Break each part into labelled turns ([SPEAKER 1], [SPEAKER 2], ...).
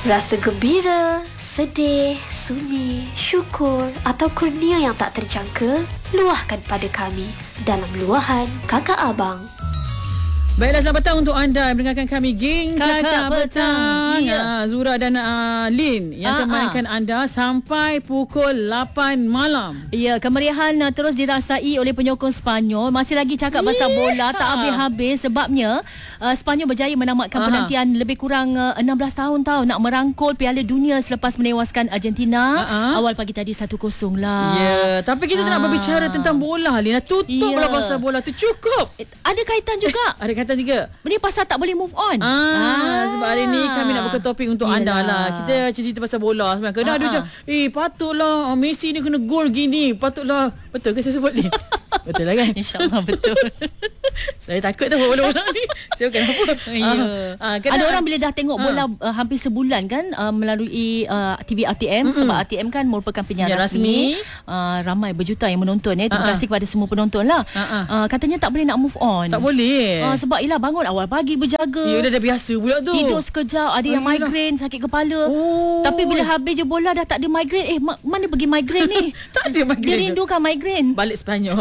[SPEAKER 1] Rasa gembira, sedih, sunyi, syukur atau kurnia yang tak terjangka, luahkan pada kami dalam luahan Kakak Abang.
[SPEAKER 2] Baiklah, selamat petang untuk anda yang mendengarkan kami, geng Kakak Petang.
[SPEAKER 3] Ya.
[SPEAKER 2] Zura dan Lin yang temankan anda sampai pukul 8 malam.
[SPEAKER 3] Ya, kemeriahan terus dirasai oleh penyokong Sepanyol. Masih lagi cakap pasal bola, tak habis-habis sebabnya Sepanyol berjaya menamatkan penantian lebih kurang 16 tahun nak merangkul Piala Dunia selepas menewaskan Argentina. Awal pagi tadi 1-0 lah.
[SPEAKER 2] Ya, tapi kita nak berbicara tentang bola, Lin. Tutuplah pasal bola tu, cukup.
[SPEAKER 3] Ada kaitan juga.
[SPEAKER 2] Ada kata juga.
[SPEAKER 3] Ini pasal tak boleh move on.
[SPEAKER 2] Sebab hari ni kami nak buka topik untuk anda lah. Kita cerita pasal bola sebenarnya. Kadang ada macam, patutlah Messi ni kena gol gini. Patutlah. Betul ke saya sebut ni? Betul lah kan?
[SPEAKER 3] InsyaAllah betul.
[SPEAKER 2] Saya takut tu bola-bola ni. Saya bukan apa.
[SPEAKER 3] Ada orang bila dah tengok bola hampir sebulan kan melalui TV RTM. Sebab RTM kan merupakan penyiar rasmi. Ramai berjuta yang menonton. Terima kasih kepada semua penonton lah. Katanya tak boleh nak move on.
[SPEAKER 2] Tak boleh.
[SPEAKER 3] Sebab ialah bangun awal pagi berjaga.
[SPEAKER 2] Ya, dah biasa pula tu.
[SPEAKER 3] Tidur sekejap. Ada yang migraine, sakit kepala. Tapi bila habis je bola dah tak ada migraine. Mana pergi migraine ni?
[SPEAKER 2] Tak ada migraine.
[SPEAKER 3] Dia rindukan migraine.
[SPEAKER 2] Balik Sepanyol.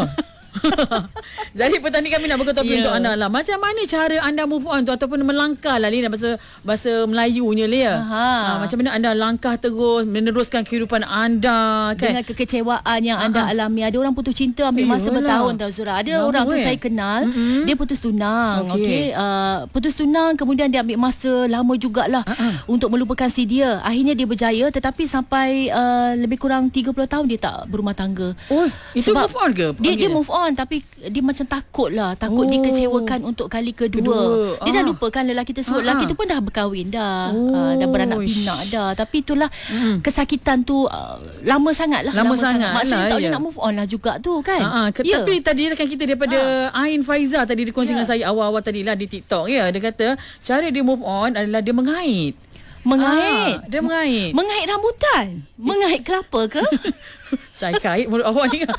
[SPEAKER 2] Jadi petang ni kami nak buka topik untuk anda lah. Macam mana cara anda move on tu ataupun melangkah lah, Lina, bahasa Melayunya Lia. Macam mana anda langkah terus meneruskan kehidupan anda kan?
[SPEAKER 3] Dengan kekecewaan yang anda alami. Ada orang putus cinta ambil masa bertahun tau Zura. Ada orang tu saya kenal, dia putus tunang. Putus tunang, kemudian dia ambil masa lama jugalah untuk melupakan si dia. Akhirnya dia berjaya, tetapi sampai lebih kurang 30 tahun dia tak berumah tangga.
[SPEAKER 2] Itu sebab move on ke?
[SPEAKER 3] Dia move on, tapi dia macam takut dikecewakan untuk kali kedua. Dia dah lupakan lelaki tersebut. Lelaki tu pun dah berkahwin dah. Dah beranak pinak dah. Tapi itulah kesakitan tu lama sangat lah. Maksudnya tak boleh nak move on lah juga tu kan.
[SPEAKER 2] Tapi tadi rakan kita daripada Ain Faiza tadi dia kongsi dengan saya awal-awal tadi lah di TikTok. Dia kata cara dia move on adalah dia mengait. Dia mengait.
[SPEAKER 3] Mengait rambutan. Mengait kelapa ke?
[SPEAKER 2] Saya kait mulut awak ni.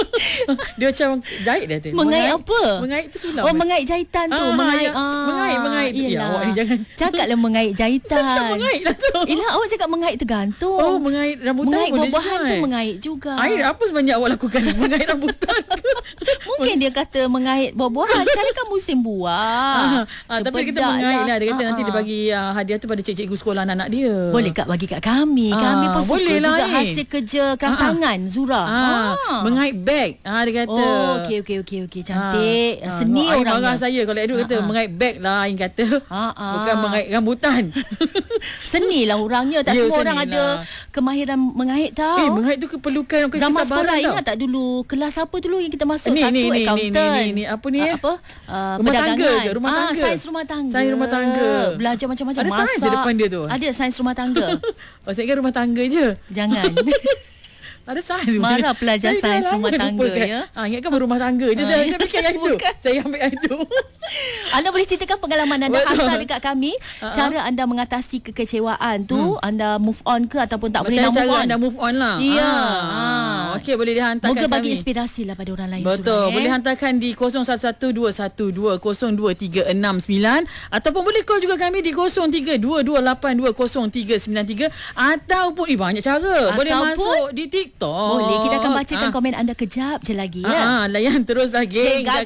[SPEAKER 2] Dia macam jahit dia tu.
[SPEAKER 3] Mengait apa?
[SPEAKER 2] Mengait tu sulam.
[SPEAKER 3] Mengait jahitan tu. Mengait tu. Ya,
[SPEAKER 2] awak ni jangan
[SPEAKER 3] cakaplah mengait jahitan.
[SPEAKER 2] Saya cakap mengait lah tu.
[SPEAKER 3] Yelah, awak cakap mengait tergantung.
[SPEAKER 2] Mengait rambutan.
[SPEAKER 3] Mengait buah-buahan pun mengait juga.
[SPEAKER 2] Air apa sebenarnya awak lakukan? Mengait rambutan.
[SPEAKER 3] Mungkin dia kata mengait buah-buahan. Sekarang kan musim buah.
[SPEAKER 2] Tapi kita mengait lah. Dia kata nanti dia bagi hadiah tu pada cikgu sekolah anak dia.
[SPEAKER 3] Boleh Kak bagi kat kami. Kami pun suka juga hasil kerja craft tangan Zura.
[SPEAKER 2] Mengait bag. Dia kata.
[SPEAKER 3] Okey. Cantik. Seni
[SPEAKER 2] Ain
[SPEAKER 3] orangnya.
[SPEAKER 2] marah saya kalau Edu kata mengait bag lah. Ain kata. Bukan mengait rambutan.
[SPEAKER 3] Seni lah orangnya. Tak semua orang ada kemahiran mengait tau.
[SPEAKER 2] Mengait tu keperlukan
[SPEAKER 3] zaman sekolah ingat tak dulu kelas apa dulu yang kita masuk? Satu accountant.
[SPEAKER 2] Ni apa ni?
[SPEAKER 3] Rumah tangga ke?
[SPEAKER 2] Rumah tangga.
[SPEAKER 3] Sains rumah tangga.
[SPEAKER 2] Sains rumah tangga.
[SPEAKER 3] Belajar macam-macam.
[SPEAKER 2] Ada sains di depan dia tu.
[SPEAKER 3] Ada sains rumah tangga.
[SPEAKER 2] Saya ingat rumah tangga je.
[SPEAKER 3] Jangan.
[SPEAKER 2] Ada sains.
[SPEAKER 3] Marah pelajar sains rumah tangga ya.
[SPEAKER 2] Ingatkan berumah tangga je. Saya fikir yang itu. Saya ambil yang itu.
[SPEAKER 3] Anda boleh ceritakan pengalaman anda. Hantar dekat kami cara anda mengatasi kekecewaan tu. Anda move on ke ataupun tak boleh nak move on.
[SPEAKER 2] Anda move on lah.
[SPEAKER 3] Ya.
[SPEAKER 2] Okey, boleh dihantarkan
[SPEAKER 3] moga
[SPEAKER 2] kami.
[SPEAKER 3] bagi inspirasi lah pada orang lain.
[SPEAKER 2] Betul. Boleh hantarkan di 0112120239 ataupun boleh call juga kami di 0322820393 ataupun banyak cara. Boleh masuk di TikTok.
[SPEAKER 3] Boleh, kita akan bacakan komen anda kejap je lagi ya.
[SPEAKER 2] Layan teruslah geng Kakak